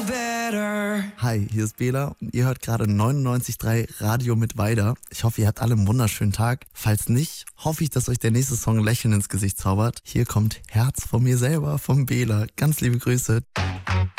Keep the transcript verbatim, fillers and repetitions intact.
Hi, hier ist Bela und ihr hört gerade neunundneunzig Komma drei Radio mit Weider. Ich hoffe, ihr habt alle einen wunderschönen Tag. Falls nicht, hoffe ich, dass euch der nächste Song ein Lächeln ins Gesicht zaubert. Hier kommt Herz von mir selber, vom Bela. Ganz liebe Grüße.